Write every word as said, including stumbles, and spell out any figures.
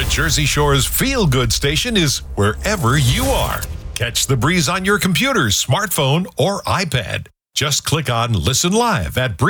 The Jersey Shore's feel-good station is wherever you are. Catch The Breeze on your computer, smartphone, or iPad. Just click on Listen Live at Breeze.